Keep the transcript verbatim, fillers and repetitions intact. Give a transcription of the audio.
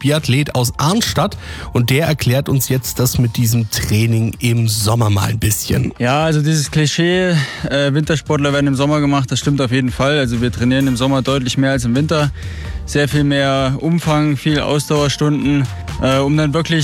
Biathlet aus Arnstadt und der erklärt uns jetzt das mit diesem Training im Sommer mal ein bisschen. Ja, also dieses Klischee, äh, Wintersportler werden im Sommer gemacht, das stimmt auf jeden Fall. Also wir trainieren im Sommer deutlich mehr als im Winter. Sehr viel mehr Umfang, viel Ausdauerstunden, äh, um dann wirklich